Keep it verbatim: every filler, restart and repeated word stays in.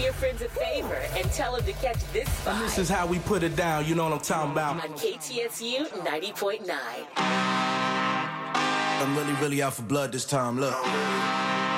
your friends a favor and tell them to catch this spot. And this is how we put it down, you know what I'm talking about. On K T S U ninety point nine. I'm really, really out for blood this time, look.